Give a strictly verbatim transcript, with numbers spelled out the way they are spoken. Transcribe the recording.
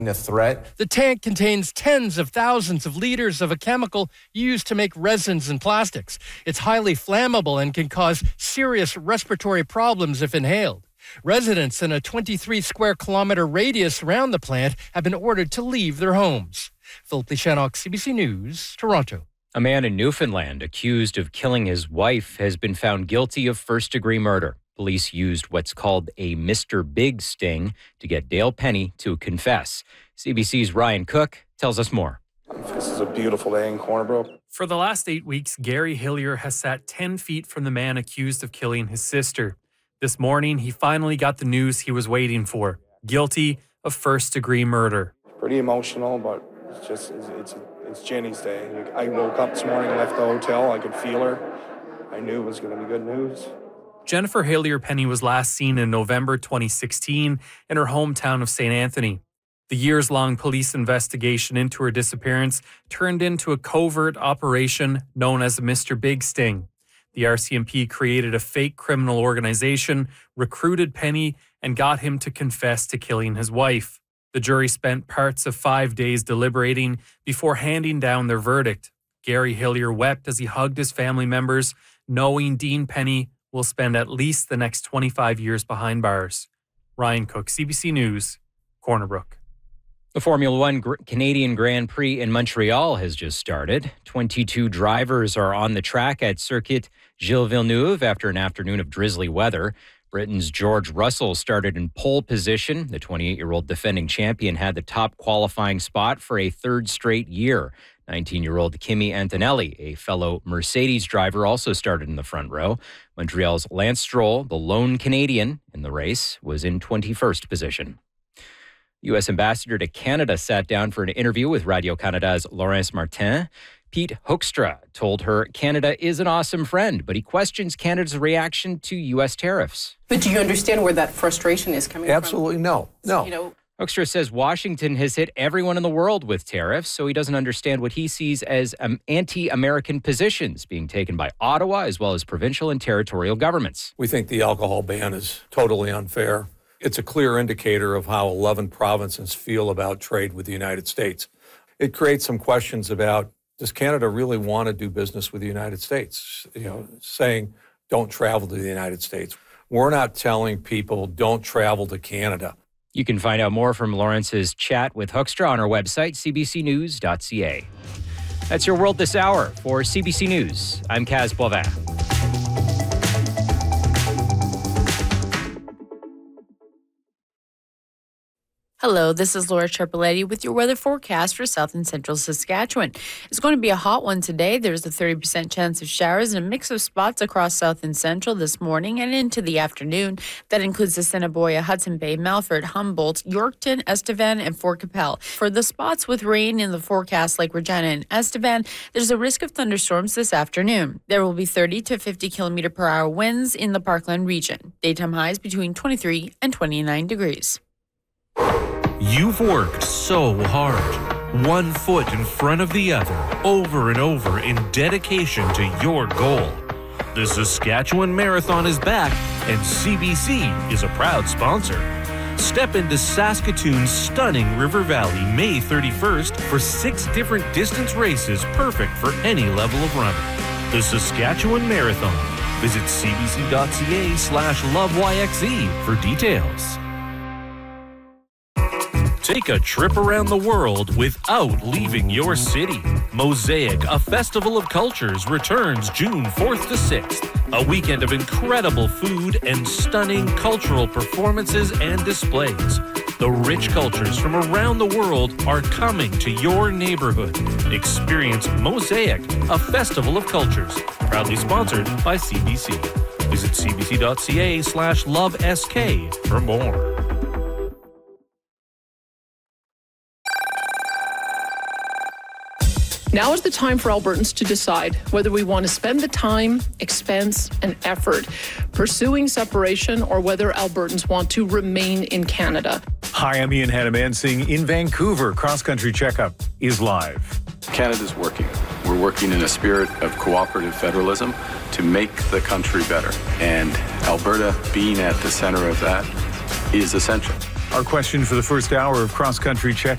A threat. The tank contains tens of thousands of liters of a chemical used to make resins and plastics. It's highly flammable and can cause serious respiratory problems if inhaled. Residents in a twenty-three square kilometer radius around the plant have been ordered to leave their homes. Philip Lishanok, C B C News, Toronto. A man in Newfoundland accused of killing his wife has been found guilty of first-degree murder. Police used what's called a Mister Big sting to get Dale Penny to confess. C B C's Ryan Cook tells us more. This is a beautiful day in Corner Brook. For the last eight weeks, Gary Hillier has sat ten feet from the man accused of killing his sister. This morning, he finally got the news he was waiting for. Guilty of first-degree murder. Pretty emotional, but it's just, it's, it's, it's Jenny's day. I woke up this morning, left the hotel, I could feel her. I knew it was going to be good news. Jennifer Hillier Penny was last seen in November twenty sixteen in her hometown of Saint Anthony. The years-long police investigation into her disappearance turned into a covert operation known as Mister Big Sting. The R C M P created a fake criminal organization, recruited Penny, and got him to confess to killing his wife. The jury spent parts of five days deliberating before handing down their verdict. Gary Hillier wept as he hugged his family members, knowing Dean Penny will spend at least the next twenty-five years behind bars. Ryan Cook, C B C News, Corner Brook. The Formula One Gr- Canadian Grand Prix in Montreal has just started. twenty-two drivers are on the track at Circuit Gilles Villeneuve after an afternoon of drizzly weather. Britain's George Russell started in pole position. The twenty-eight-year-old defending champion had the top qualifying spot for a third straight year. nineteen-year-old Kimi Antonelli, a fellow Mercedes driver, also started in the front row. Montreal's Lance Stroll, the lone Canadian in the race, was in twenty-first position. U S Ambassador to Canada sat down for an interview with Radio-Canada's Laurence Martin. Pete Hoekstra told her Canada is an awesome friend, but he questions Canada's reaction to U S tariffs. But do you understand where that frustration is coming Absolutely from? no. No. You know, Hoekstra says Washington has hit everyone in the world with tariffs, so he doesn't understand what he sees as um, anti-American positions being taken by Ottawa as well as provincial and territorial governments. We think the alcohol ban is totally unfair. It's a clear indicator of how eleven provinces feel about trade with the United States. It creates some questions about, does Canada really want to do business with the United States? You know, saying, don't travel to the United States. We're not telling people, don't travel to Canada. You can find out more from Lawrence's chat with Hoekstra on our website, c b c news dot c a. That's your World This Hour. For C B C News, I'm Kaz Boivin. Hello, this is Laura Ciarpelletti with your weather forecast for south and central Saskatchewan. It's going to be a hot one today. There's a thirty percent chance of showers and a mix of spots across south and central this morning and into the afternoon. That includes the Assiniboia, Hudson Bay, Melfort, Humboldt, Yorkton, Estevan, and Fort Capel. For the spots with rain in the forecast like Regina and Estevan, there's a risk of thunderstorms this afternoon. There will be thirty to fifty kilometer per hour winds in the Parkland region. Daytime highs between twenty-three and twenty-nine degrees. You've worked so hard, one foot in front of the other, over and over in dedication to your goal. The Saskatchewan Marathon is back, and C B C is a proud sponsor. Step into Saskatoon's stunning River Valley May thirty-first for six different distance races perfect for any level of runner. The Saskatchewan Marathon. Visit cbc.ca slash loveyxe for details. Take a trip around the world without leaving your city. Mosaic, a festival of cultures, returns June fourth to sixth. A weekend of incredible food and stunning cultural performances and displays. The rich cultures from around the world are coming to your neighborhood. Experience Mosaic, a festival of cultures. Proudly sponsored by C B C. Visit cbc.ca slash lovesk for more. Now is the time for Albertans to decide whether we want to spend the time, expense, and effort pursuing separation or whether Albertans want to remain in Canada. Hi, I'm Ian Hanamansing in Vancouver. Cross Country Checkup is live. Canada's working. We're working in a spirit of cooperative federalism to make the country better. And Alberta being at the center of that is essential. Our question for the first hour of Cross Country Checkup.